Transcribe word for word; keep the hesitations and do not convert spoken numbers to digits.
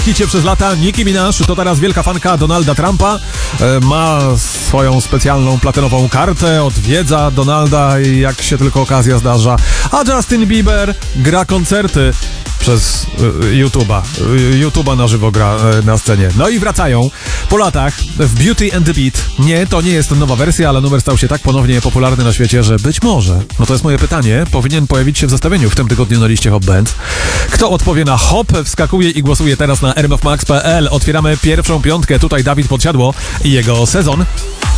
Hicie przez lata. Nicki Minaj to teraz wielka fanka Donalda Trumpa. E, ma swoją specjalną platynową kartę, odwiedza Donalda jak się tylko okazja zdarza. A Justin Bieber gra koncerty przez y, YouTube'a. Y, YouTube'a na żywo gra y, na scenie. No i wracają po latach w Beauty and the Beat. Nie, to nie jest nowa wersja, ale numer stał się tak ponownie popularny na świecie, że być może, no to jest moje pytanie, powinien pojawić się w zestawieniu w tym tygodniu na liście Hot Bands. Kto odpowie na hop, wskakuje i głosuje teraz na r m f max kropka p l. Otwieramy pierwszą piątkę. Tutaj Dawid Podsiadło i jego sezon.